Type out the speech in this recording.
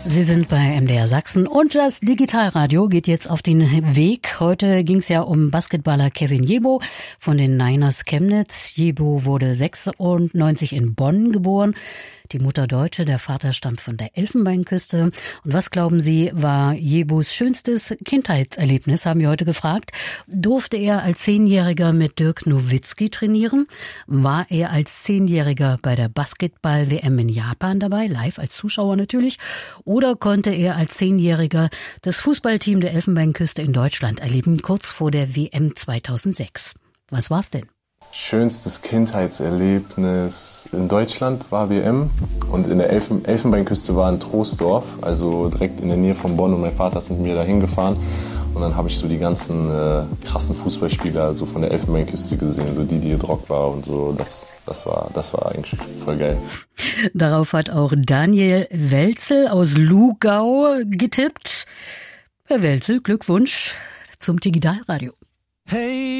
Sie sind bei MDR Sachsen und das Digitalradio geht jetzt auf den Weg. Heute ging es ja um Basketballer Kevin Jebo von den Niners Chemnitz. Jebo wurde 96 in Bonn geboren. Die Mutter Deutsche, der Vater stammt von der Elfenbeinküste. Und was glauben Sie, war Jebos schönstes Kindheitserlebnis, haben wir heute gefragt. Durfte er als 10-Jähriger mit Dirk Nowitzki trainieren? War er als 10-Jähriger bei der Basketball-WM in Japan dabei, live als Zuschauer natürlich? Oder konnte er als 10-Jähriger das Fußballteam der Elfenbeinküste in Deutschland erleben, kurz vor der WM 2006? Was war's denn? Schönstes Kindheitserlebnis in Deutschland war WM und in der Elfenbeinküste war in Troisdorf, also direkt in der Nähe von Bonn, und mein Vater ist mit mir dahin gefahren und dann habe ich so die ganzen krassen Fußballspieler so von der Elfenbeinküste gesehen, so Didier Drogba und so, das war eigentlich voll geil. Darauf hat auch Daniel Welzel aus Lugau getippt. Herr Welzel, Glückwunsch zum Digitalradio. Hey!